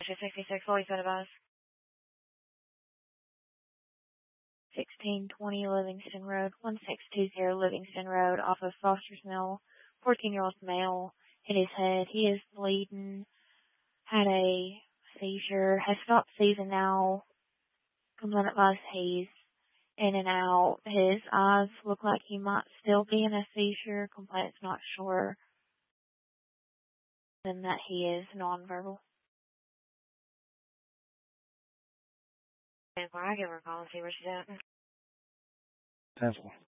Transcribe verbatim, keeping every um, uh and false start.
sixty-six, always been advised. sixteen twenty Livingston Road, one six two zero Livingston Road, off of Foster's Mill. fourteen-year-old male hit his head. He is bleeding, had a seizure, has stopped seizing now. Comes on advised he's in and out. His eyes look like he might still be in a seizure. Complainant's not sure. And that he is nonverbal. And why I give her a call and see where she's at. Pencil.